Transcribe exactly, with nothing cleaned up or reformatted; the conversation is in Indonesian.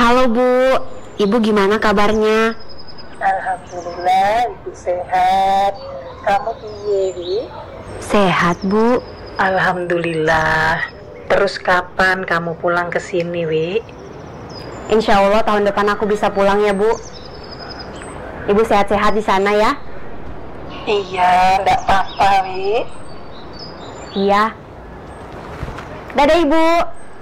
Halo Bu, Ibu gimana kabarnya? Alhamdulillah, Ibu sehat. Kamu piye, Wi? Sehat Bu. Alhamdulillah. Terus kapan kamu pulang ke sini, Wi? Insya Allah tahun depan aku bisa pulang ya Bu. Ibu sehat-sehat di sana ya? Iya, enggak apa-apa, Wi. Iya. Dadah Ibu.